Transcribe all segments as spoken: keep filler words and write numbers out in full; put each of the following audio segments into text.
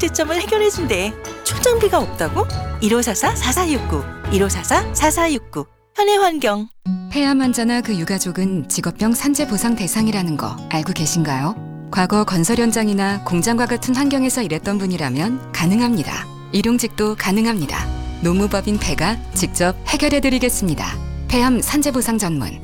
문제점을 해결해준대. 출장비가 없다고? 일오사사 사사육구 일오사사 사사육구 현해환경. 폐암 환자나 그 유가족은 직업병 산재 보상 대상이라는 거 알고 계신가요? 과거 건설 현장이나 공장과 같은 환경에서 일했던 분이라면 가능합니다. 일용직도 가능합니다. 노무법인 폐가 직접 해결해드리겠습니다. 폐암 산재 보상 전문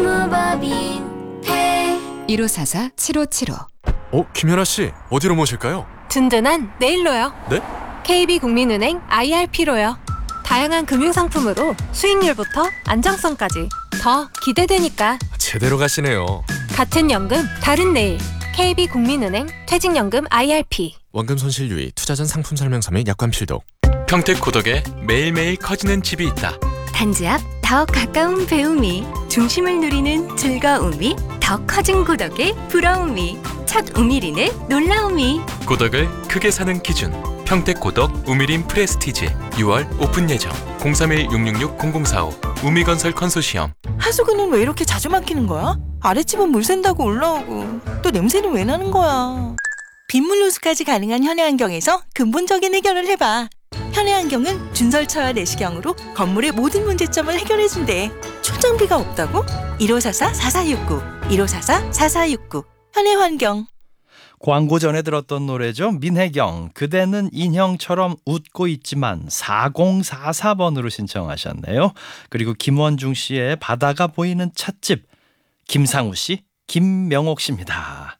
노무법인 폐. 일오사사 칠오칠오. 어, 김연아 씨, 어디로 모실까요? 든든한 내일로요. 네? 케이비국민은행 아이알피로요. 다양한 금융상품으로 수익률부터 안정성까지 더 기대되니까. 제대로 가시네요. 같은 연금 다른 내일. 케이비국민은행 퇴직연금 아이알피. 원금 손실 유의, 투자 전 상품 설명서 및 약관 필독. 평택 고덕에 매일매일 커지는 집이 있다. 단지 앞 더 가까운 배움이, 중심을 누리는 즐거움이, 더 커진 고덕의 부러움이, 첫 우미린의 놀라움이. 고덕을 크게 사는 기준. 평택 고덕 우미린 프레스티지. 유월 오픈 예정. 공삼일 육육육 공공사오. 우미건설 컨소시엄. 하수구는 왜 이렇게 자주 막히는 거야? 아랫집은 물 샌다고 올라오고 또 냄새는 왜 나는 거야? 빗물 호수까지 가능한 현해환경에서 근본적인 해결을 해봐. 현해환경은 준설차와 내시경으로 건물의 모든 문제점을 해결해준대. 출장비가 없다고? 일오사사 사사육구 일오사사 사사육구 현해환경. 광고 전에 들었던 노래죠. 민혜경, 그대는 인형처럼 웃고 있지만 사공사사 번으로 신청하셨네요. 그리고 김원중 씨의 바다가 보이는 찻집, 김상우 씨, 김명옥 씨입니다.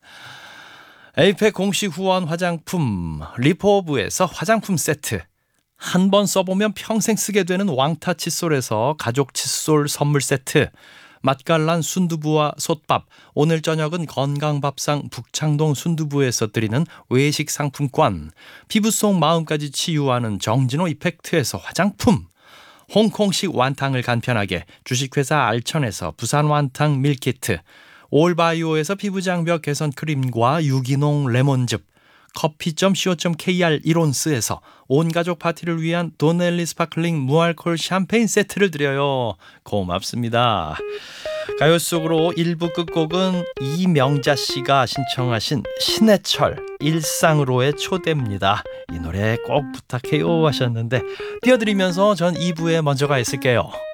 에이펙 공식 후원 화장품 리포브에서 화장품 세트, 한 번 써보면 평생 쓰게 되는 왕타 칫솔에서 가족 칫솔 선물 세트, 맛깔난 순두부와 솥밥, 오늘 저녁은 건강밥상 북창동 순두부에서 드리는 외식 상품권, 피부 속 마음까지 치유하는 정진호 이펙트에서 화장품, 홍콩식 완탕을 간편하게 주식회사 알천에서 부산 완탕 밀키트, 올바이오에서 피부장벽 개선 크림과 유기농 레몬즙, 커피 닷 씨오 닷 케이알 이론스에서 온가족 파티를 위한 도넬리 스파클링 무알콜 샴페인 세트를 드려요. 고맙습니다. 가요 속으로 일 부 끝곡은 이명자 씨가 신청하신 신해철 일상으로의 초대입니다. 이 노래 꼭 부탁해요 하셨는데 띄워드리면서 전 이 부에 먼저 가 있을게요.